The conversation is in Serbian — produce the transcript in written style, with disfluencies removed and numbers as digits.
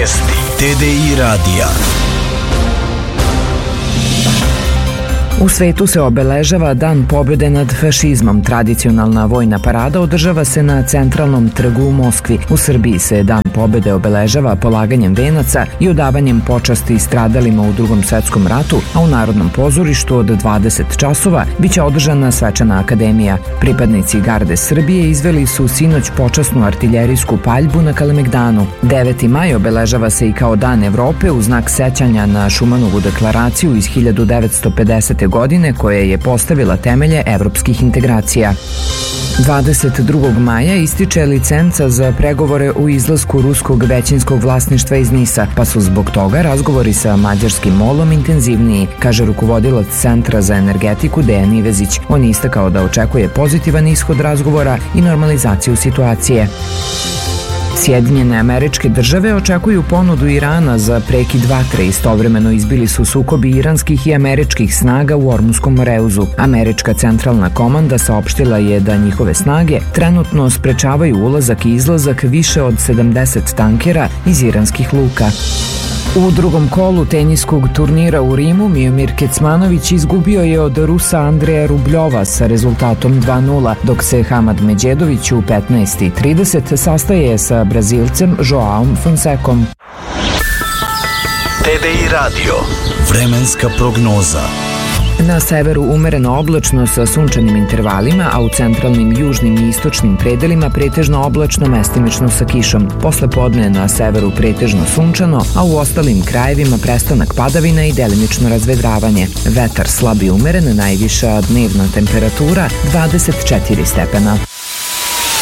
Vesti TDI radija. U svetu se obeležava Dan pobjede nad fašizmom. Tradicionalna vojna parada održava se na Centralnom trgu u Moskvi. U Srbiji se Dan pobjede obeležava polaganjem venaca i odavanjem počasti stradalima u Drugom svetskom ratu, a u Narodnom pozorištu od 20 časova biće održana svečana akademija. Pripadnici Garde Srbije izveli su sinoć počasnu artiljerijsku paljbu na Kalemegdanu. 9. maj obeležava se i kao Dan Evrope u znak sećanja na Šumanovu deklaraciju iz 1950. godine koja je postavila temelje evropskih integracija. 22. maja ističe licenca za pregovore u izlasku ruskog većinskog vlasništva iz Nisa, pa su zbog toga razgovori sa mađarskim MOL-om intenzivniji, kaže rukovodilac Centra za energetiku Dejan Ivezić. On je istakao da očekuje pozitivan ishod razgovora i normalizaciju situacije. Sjedinjene Američke Države očekuju ponudu Irana za prekid vatre. Istovremeno izbili su sukobi iranskih i američkih snaga u Ormunskom Moreuzu. Američka centralna komanda saopštila je da njihove snage trenutno sprečavaju ulazak i izlazak više od 70 tankera iz iranskih luka. U drugom kolu teniskog turnira u Rimu Miomir Kecmanović izgubio je od Rusa Andreja Rubljova sa rezultatom 2:0, dok se Hamad Međedović u 15:30 sastaje sa Brazilcem Joaom Fonsecom. TDI radio. Vremenska prognoza. Na severu umereno oblačno sa sunčanim intervalima, a u centralnim, južnim i istočnim predelima pretežno oblačno, mestimično sa kišom. Posle podne na severu pretežno sunčano, a u ostalim krajevima prestanak padavina i delimično razvedravanje. Vetar slab i umeren, najviša dnevna temperatura 24 stepena.